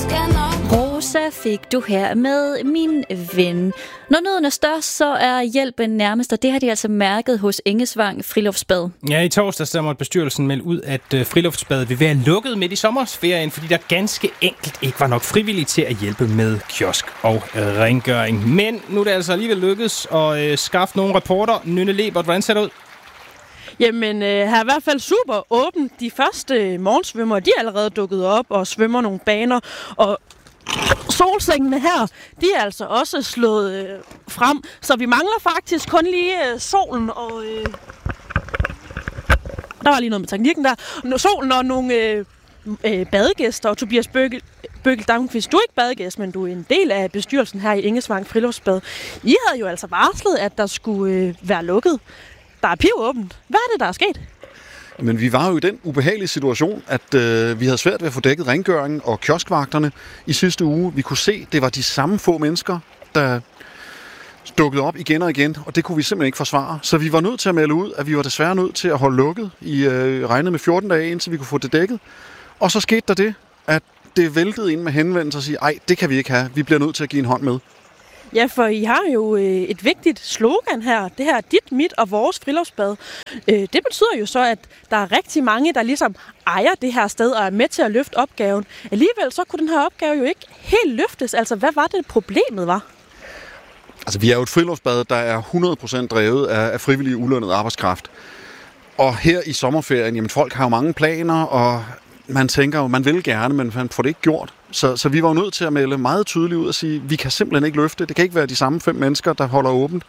Rosa fik du her med Min Ven. Når nøden er størst, så er hjælpen nærmest, og det har de altså mærket hos Engesvang Friluftsbad. Ja, i torsdags der måtte bestyrelsen melde ud, at Friluftsbadet vil være lukket midt i sommerferien, fordi der ganske enkelt ikke var nok frivillige til at hjælpe med kiosk og rengøring. Men nu er det altså alligevel lykkedes at skaffe nogle reporter. Nynne Lebert, hvordan ser det ud? Jamen, her er i hvert fald super åbent. De første morgensvømmere, de er allerede dukket op og svømmer nogle baner, og solsengene her, de er altså også slået frem, så vi mangler faktisk kun lige solen og... Der var lige noget med teknikken der. Solen og nogle badegæster, og Tobias Bøgel Damqvist, du er ikke badegæst, men du er en del af bestyrelsen her i Engesvang Friluftsbad. I havde jo altså varslet, at der skulle være lukket. Der er pivåbent. Hvad er det, der er sket? Men vi var jo i den ubehagelige situation, at vi havde svært ved at få dækket rengøringen og kioskvagterne i sidste uge. Vi kunne se, det var de samme få mennesker, der dukkede op igen og igen, og det kunne vi simpelthen ikke forsvare. Så vi var nødt til at melde ud, at vi var desværre nødt til at holde lukket i regnet med 14 dage, indtil vi kunne få det dækket. Og så skete der det, at det væltede ind med henvendelser og sige, ej, det kan vi ikke have. Vi bliver nødt til at give en hånd med. Ja, for I har jo et vigtigt slogan her. Det her er dit, mit og vores friluftsbad. Det betyder jo så, at der er rigtig mange, der ligesom ejer det her sted og er med til at løfte opgaven. Alligevel så kunne den her opgave jo ikke helt løftes. Altså, hvad var det problemet var? Altså, vi er jo et friluftsbad, der er 100% drevet af frivillig ulønnet arbejdskraft. Og her i sommerferien, jamen folk har jo mange planer, og man tænker jo, man vil gerne, men man får det ikke gjort. Så vi var jo nødt til at melde meget tydeligt ud og sige, vi kan simpelthen ikke løfte. Det kan ikke være de samme 5 mennesker, der holder åbent.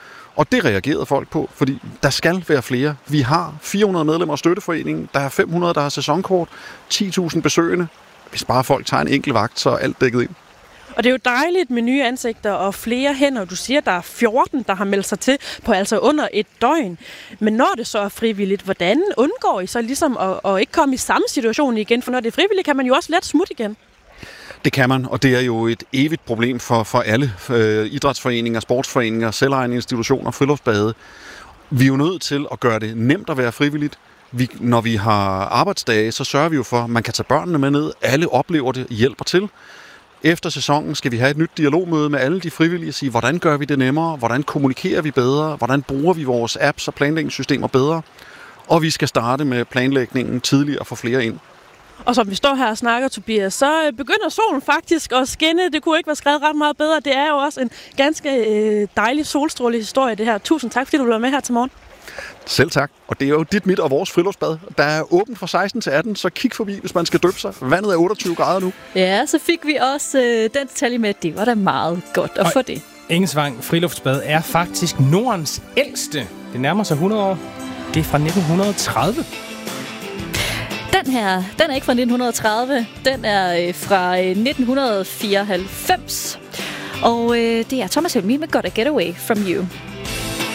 Og det reagerede folk på, fordi der skal være flere. Vi har 400 medlemmer af støtteforeningen, der er 500, der har sæsonkort, 10.000 besøgende. Hvis bare folk tager en enkelt vagt, så er alt dækket ind. Og det er jo dejligt med nye ansigter og flere hænder. Du siger, at der er 14, der har meldt sig til på altså under et døgn. Men når det så er frivilligt, hvordan undgår I så ligesom at ikke komme i samme situation igen? For når det er frivilligt, kan man jo også let smutte igen. Det kan man, og det er jo et evigt problem for alle idrætsforeninger, sportsforeninger, selvejende institutioner, friluftsbade. Vi er jo nødt til at gøre det nemt at være frivilligt. Når vi har arbejdsdage, så sørger vi jo for, at man kan tage børnene med ned. Alle oplever det, hjælper til. Efter sæsonen skal vi have et nyt dialogmøde med alle de frivillige og sige, hvordan gør vi det nemmere, hvordan kommunikerer vi bedre, hvordan bruger vi vores apps og planlægningssystemer bedre. Og vi skal starte med planlægningen tidligere og få flere ind. Og som vi står her og snakker, Tobias, så begynder solen faktisk at skinne. Det kunne ikke være skrevet ret meget bedre. Det er jo også en ganske dejlig solstrålig historie, det her. Tusind tak, fordi du blev med her til morgen. Selv tak. Og det er jo dit, mit og vores friluftsbad. Der er åbent fra 16 til 18, så kig forbi, hvis man skal døbe sig. Vandet er 28 grader nu. Ja, så fik vi også den detalje med, at det var da meget godt at få det. Engesvang Friluftsbad er faktisk Nordens ældste. Det nærmer sig 100 år. Det er fra 1930. Den her, den er ikke fra 1930. Den er fra 1994. Og det er Thomas Helmig med Got a Getaway From You.